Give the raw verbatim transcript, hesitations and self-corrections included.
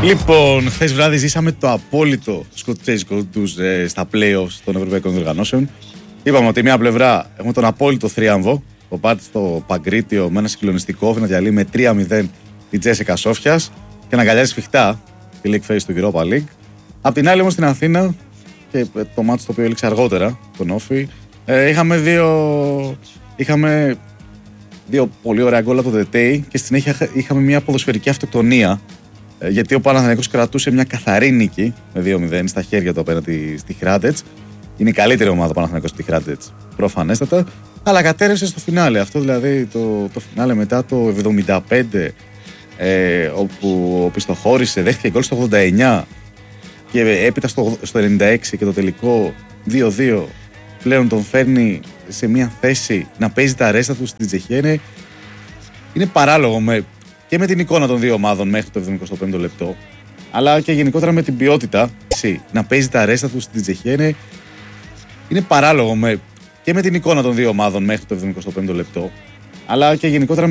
Λοιπόν, χθες βράδυ ζήσαμε το απόλυτο σκοτσέζικο τους ε, στα playoffs των Ευρωπαϊκών Διοργανώσεων. Είπαμε ότι μία πλευρά έχουμε τον απόλυτο θρίαμβο, το πάρτι στο Παγκρίτιο με ένα συγκλονιστικό όφι να διαλύει με τρία μηδέν τη Τζέσικα Σόφιας και να αγκαλιάζει σφιχτά τη League Phase του Europa League. Απ' την άλλη όμως στην Αθήνα, και το μάτι το οποίο έληξε αργότερα, τον όφι, ε, είχαμε δύο, είχαμε δύο πολύ ωραία γκολ από το Δετέι και στη συνέχεια είχαμε μια ποδοσφαιρική αυτοκτονία. Γιατί ο Παναθηναϊκός κρατούσε μια καθαρή νίκη με δύο μηδέν στα χέρια του απέναντι στη Hrádec. Είναι η καλύτερη ομάδα ο Παναθηναϊκός στη Hrádec, προφανέστατα. Αλλά κατέρευσε στο φινάλε. Αυτό δηλαδή το, το φινάλε μετά το εβδομήντα πέντε, ε, όπου ο πιστοχώρησε, δέχτηκε γκολ στο ογδόντα εννιά και έπειτα στο, στο ενενήντα έξι και το τελικό δύο δύο πλέον τον φέρνει σε μια θέση να παίζει τα ρέστα του στην Τσεχία. Είναι, είναι παράλογο με. Και με την εικόνα των δύο ομάδων μέχρι το εβδομήντα πέμπτο λεπτό, αλλά και γενικότερα με την ποιότητα. Εσύ, να παίζει τα ρέστα του στην Τσεχία είναι, είναι παράλογο με. Και με την εικόνα των δύο ομάδων μέχρι το εβδομήντα πέμπτο λεπτό, αλλά και γενικότερα